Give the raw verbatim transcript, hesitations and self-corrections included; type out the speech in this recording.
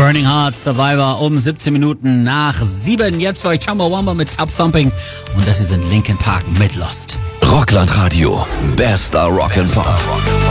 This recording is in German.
Burning Heart, Survivor um siebzehn Minuten nach sieben. Jetzt für euch Chumbawamba mit Tub Thumping. Und das ist in Linkin Park mit Lost. Rockland Radio. Bester Rock'n'Pop.